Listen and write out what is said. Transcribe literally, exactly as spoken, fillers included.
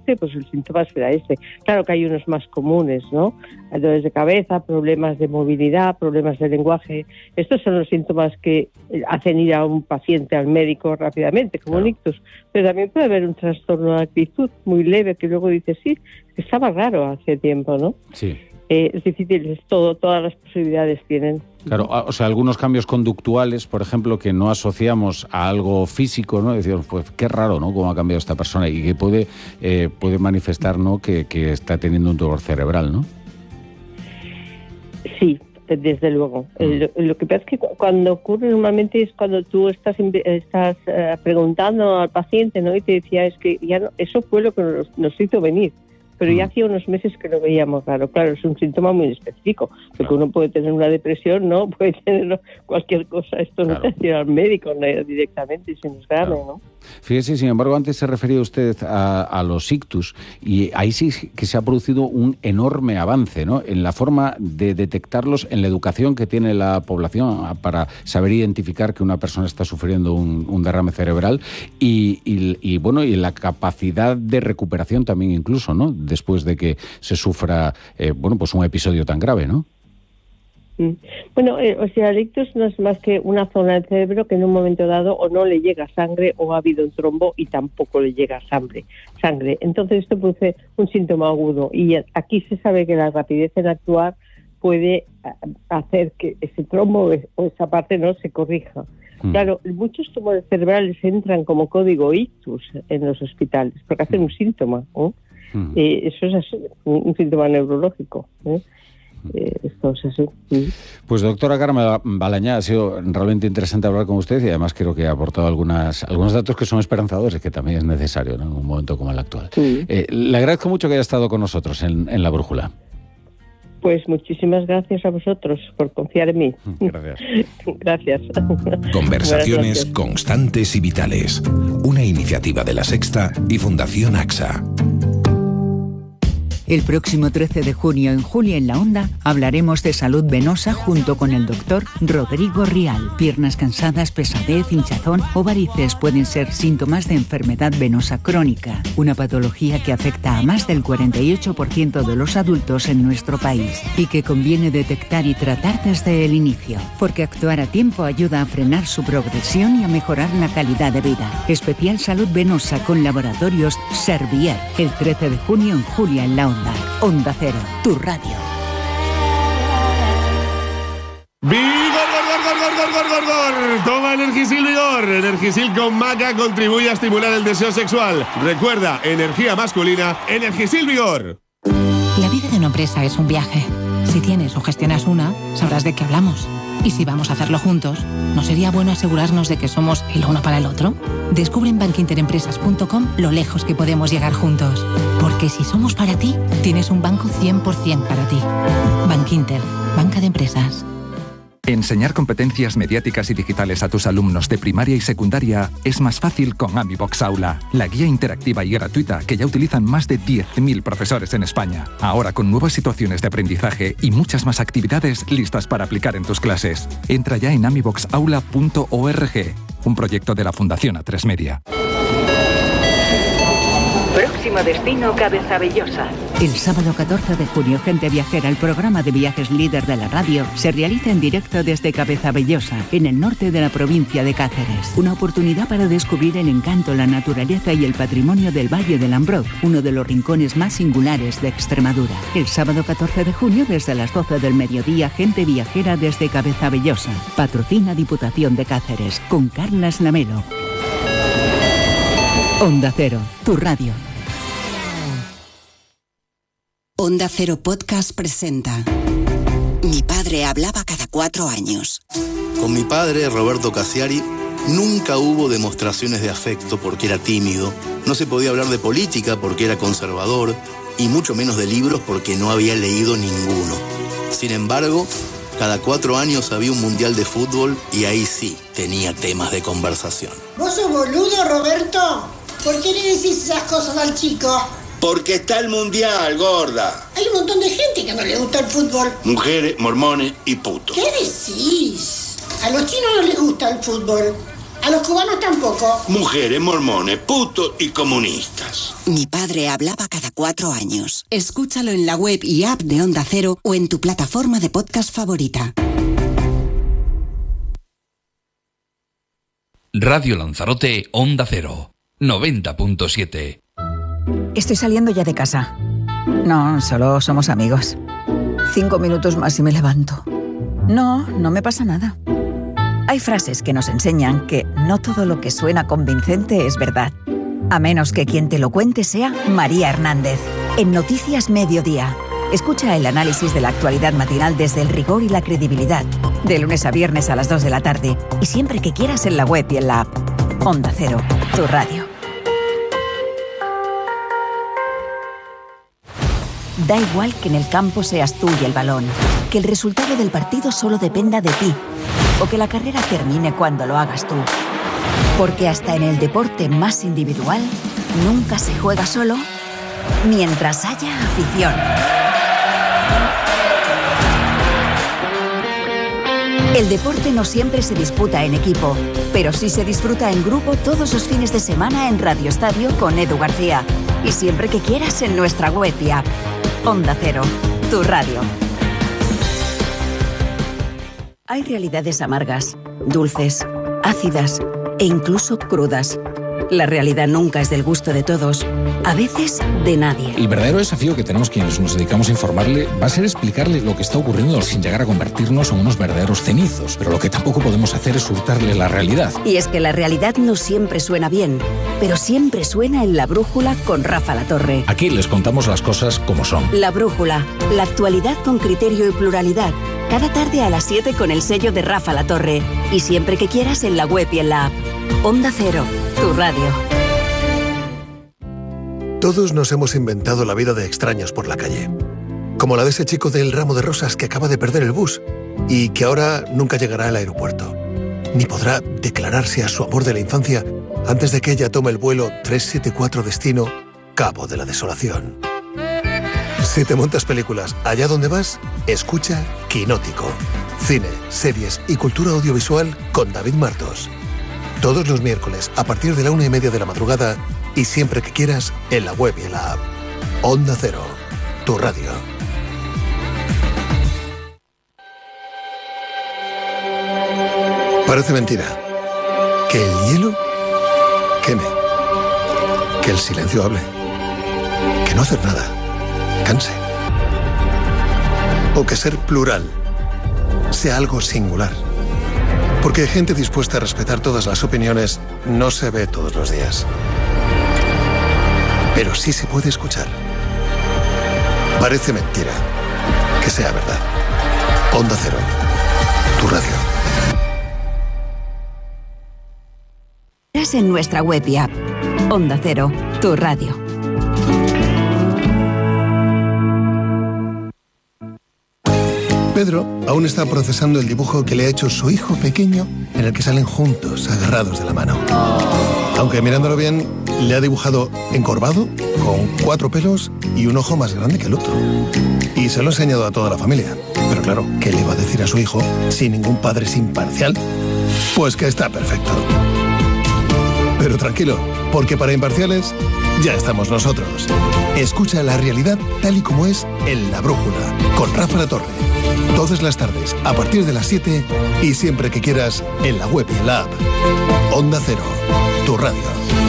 este, pues el síntoma será este. Claro que hay unos más comunes, ¿no? Dolores de cabeza, problemas de movilidad, problemas de lenguaje. Estos son los síntomas que hacen ir a un paciente al médico rápidamente, como un ictus. Pero también puede haber un trastorno de actitud muy leve que luego dice, sí, estaba raro hace tiempo, ¿no? Sí. Eh, es difícil, es todo, todas las posibilidades tienen. Claro, o sea, algunos cambios conductuales, por ejemplo, que no asociamos a algo físico, ¿no? Decimos, pues qué raro, ¿no? Cómo ha cambiado esta persona y que puede, eh, puede manifestar, ¿no? Que, que está teniendo un dolor cerebral, ¿no? Sí, desde luego. Mm. Lo, lo que pasa es que cuando ocurre normalmente es cuando tú estás estás uh, preguntando al paciente, ¿no? Y te decía, es que ya no, eso fue lo que nos, nos hizo venir. Pero ya hacía unos meses que lo veíamos raro. Claro, es un síntoma muy específico, porque uno puede tener una depresión, ¿no? Puede tener cualquier cosa. Esto no te hace al médico no, directamente y se nos grave, claro. ¿no? Fíjese, sin embargo, antes se refería usted a, a los ictus y ahí sí que se ha producido un enorme avance, ¿no? En la forma de detectarlos, en la educación que tiene la población para saber identificar que una persona está sufriendo un, un derrame cerebral y, y, y, bueno, y la capacidad de recuperación también incluso, ¿no? Después de que se sufra, eh, bueno, pues un episodio tan grave, ¿no? Bueno, eh, o sea, el ictus no es más que una zona del cerebro que en un momento dado o no le llega sangre o ha habido un trombo y tampoco le llega sangre. sangre. Entonces esto produce un síntoma agudo y aquí se sabe que la rapidez en actuar puede hacer que ese trombo o esa parte no se corrija. Mm. Claro, muchos tumores cerebrales entran como código ictus en los hospitales porque hacen un síntoma, ¿no? Mm. Eh, eso es así, un, un síntoma neurológico, ¿eh? Eh, esto es así. Sí. Pues doctora Carmen Balañá, ha sido realmente interesante hablar con usted y además creo que ha aportado algunas, algunos datos que son esperanzadores, que también es necesario, ¿no? En un momento como el actual. Sí. Eh, le agradezco mucho que haya estado con nosotros en, en La Brújula. Pues muchísimas gracias a vosotros por confiar en mí. Gracias. Gracias. Conversaciones constantes y vitales. Una iniciativa de La Sexta y Fundación AXA. El próximo trece de junio en Julia en la Onda hablaremos de salud venosa junto con el doctor Rodrigo Rial. Piernas cansadas, pesadez, hinchazón o varices pueden ser síntomas de enfermedad venosa crónica, una patología que afecta a más del cuarenta y ocho por ciento de los adultos en nuestro país y que conviene detectar y tratar desde el inicio, porque actuar a tiempo ayuda a frenar su progresión y a mejorar la calidad de vida. Especial salud venosa con laboratorios Servier, el trece de junio en Julia en la Onda. Onda Cero, tu radio. ¡Vigor, gor, gor, gor, gor, gor, gor! Toma Energisil Vigor. Energisil con maca contribuye a estimular el deseo sexual. Recuerda, energía masculina, Energisil Vigor. La vida de una empresa es un viaje. Si tienes o gestionas una, sabrás de qué hablamos. Y si vamos a hacerlo juntos, ¿no sería bueno asegurarnos de que somos el uno para el otro? Descubre en bankinterempresas punto com lo lejos que podemos llegar juntos. Porque si somos para ti, tienes un banco cien por ciento para ti. Bankinter, banca de empresas. Enseñar competencias mediáticas y digitales a tus alumnos de primaria y secundaria es más fácil con AmiBox Aula, la guía interactiva y gratuita que ya utilizan más de diez mil profesores en España. Ahora con nuevas situaciones de aprendizaje y muchas más actividades listas para aplicar en tus clases. Entra ya en amibox aula punto org, un proyecto de la Fundación A tres Media. Próximo destino, Cabezavellosa. El sábado catorce de junio, Gente Viajera, el programa de viajes líder de la radio, se realiza en directo desde Cabezavellosa, en el norte de la provincia de Cáceres. Una oportunidad para descubrir el encanto, la naturaleza y el patrimonio del Valle del Ambroz, uno de los rincones más singulares de Extremadura. El sábado catorce de junio, desde las doce del mediodía, Gente Viajera desde Cabezavellosa. Patrocina Diputación de Cáceres, con Carlas Lamelo. Onda Cero, tu radio. Onda Cero Podcast presenta Mi padre hablaba cada cuatro años. Con mi padre, Roberto Cassiari, nunca hubo demostraciones de afecto porque era tímido, no se podía hablar de política porque era conservador y mucho menos de libros porque no había leído ninguno. Sin embargo, cada cuatro años había un mundial de fútbol y ahí sí tenía temas de conversación. ¿Vos sos boludo, Roberto? ¿Por qué le decís esas cosas al chico? Porque está el mundial, gorda. Hay un montón de gente que no le gusta el fútbol. Mujeres, mormones y putos. ¿Qué decís? A los chinos no les gusta el fútbol. A los cubanos tampoco. Mujeres, mormones, putos y comunistas. Mi padre hablaba cada cuatro años. Escúchalo en la web y app de Onda Cero o en tu plataforma de podcast favorita. Radio Lanzarote, Onda Cero, noventa punto siete. Estoy saliendo ya de casa. No, solo somos amigos. Cinco minutos más y me levanto. No, no me pasa nada. Hay frases que nos enseñan que no todo lo que suena convincente es verdad. A menos que quien te lo cuente sea María Hernández. En Noticias Mediodía. Escucha el análisis de la actualidad matinal desde el rigor y la credibilidad. De lunes a viernes a las dos de la tarde. Y siempre que quieras en la web y en la app. Onda Cero, tu radio. Da igual que en el campo seas tú y el balón, que el resultado del partido solo dependa de ti, o que la carrera termine cuando lo hagas tú. Porque hasta en el deporte más individual, nunca se juega solo mientras haya afición. El deporte no siempre se disputa en equipo, pero sí se disfruta en grupo todos los fines de semana en Radio Estadio con Edu García. Y siempre que quieras en nuestra web y app. Onda Cero, tu radio. Hay realidades amargas, dulces, ácidas e incluso crudas. La realidad nunca es del gusto de todos, a veces de nadie. El verdadero desafío que tenemos quienes nos dedicamos a informarle va a ser explicarle lo que está ocurriendo sin llegar a convertirnos en unos verdaderos cenizos. Pero lo que tampoco podemos hacer es hurtarle la realidad. Y es que la realidad no siempre suena bien, pero siempre suena en La Brújula con Rafa Latorre. Aquí les contamos las cosas como son. La Brújula, la actualidad con criterio y pluralidad. Cada tarde a las siete con el sello de Rafa Latorre. Y siempre que quieras en la web y en la app. Onda Cero, tu radio. Todos nos hemos inventado la vida de extraños por la calle. Como la de ese chico del ramo de rosas que acaba de perder el bus y que ahora nunca llegará al aeropuerto. Ni podrá declararse a su amor de la infancia antes de que ella tome el vuelo trescientos setenta y cuatro destino Cabo de la Desolación. Si te montas películas allá donde vas, escucha Quinótico. Cine, series y cultura audiovisual con David Martos. Todos los miércoles a partir de la una y media de la madrugada y siempre que quieras en la web y en la app. Onda Cero, tu radio. Parece mentira que el hielo queme, que el silencio hable, que no hacer nada canse, o que ser plural sea algo singular. Porque gente dispuesta a respetar todas las opiniones no se ve todos los días. Pero sí se puede escuchar. Parece mentira que sea verdad. Onda Cero, tu radio. En nuestra web y app. Onda Cero, tu radio. Pedro aún está procesando el dibujo que le ha hecho su hijo pequeño en el que salen juntos, agarrados de la mano. Aunque mirándolo bien, le ha dibujado encorvado, con cuatro pelos y un ojo más grande que el otro. Y se lo ha enseñado a toda la familia. Pero claro, ¿qué le va a decir a su hijo si ningún padre es imparcial? Pues que está perfecto. Pero tranquilo, porque para imparciales ya estamos nosotros. Escucha la realidad tal y como es en La Brújula, con Rafa Latorre. Todas las tardes, a partir de las siete y siempre que quieras en la web y en la app. Onda Cero, tu radio.